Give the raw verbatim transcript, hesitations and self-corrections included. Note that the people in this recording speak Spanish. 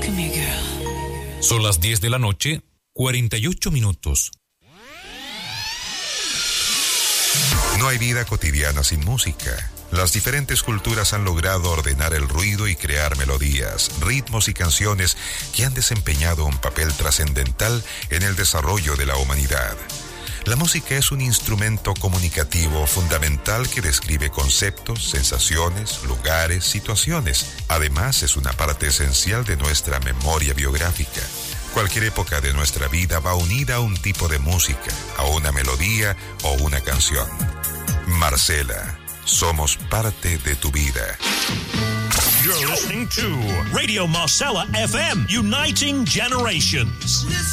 Come here, girl. Son las diez de la noche, cuarenta y ocho minutos. No hay vida cotidiana sin música. Las diferentes culturas han logrado ordenar el ruido y crear melodías, ritmos y canciones que han desempeñado un papel trascendental en el desarrollo de la humanidad. La música es un instrumento comunicativo fundamental que describe conceptos, sensaciones, lugares, situaciones. Además, es una parte esencial de nuestra memoria biográfica. Cualquier época de nuestra vida va unida a un tipo de música, a una melodía o una canción. Marcela, somos parte de tu vida. You're listening to Radio Marcella F M, Uniting Generations.